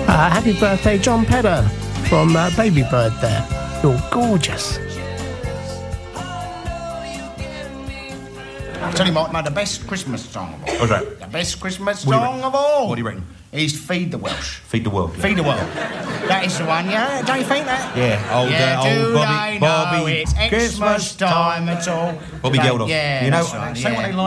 Happy birthday, John Pedder from Baby Bird there. You're gorgeous. I'll tell you, Mike, the best Christmas song of all. What's that? The best Christmas song of all. What do you reckon? Is Feed the Welsh. Feed the World. Feed the World. That is the one, yeah? Don't you think that? Yeah, old do Bobby. they know it's Xmas time at all? Bobby Geldof. Yeah, You know, that's right, say what yeah. they like.